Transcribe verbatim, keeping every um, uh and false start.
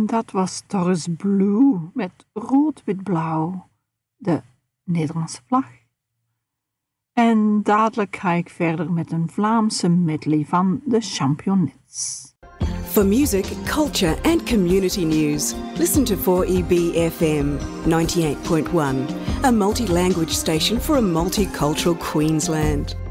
En dat was Taurus Blue met rood-wit-blauw, de Nederlandse vlag. En dadelijk ga ik verder met een Vlaamse medley van de Championnets. For music, culture and community news, listen to four E B F M ninety-eight point one, a multi-language station for a multicultural Queensland.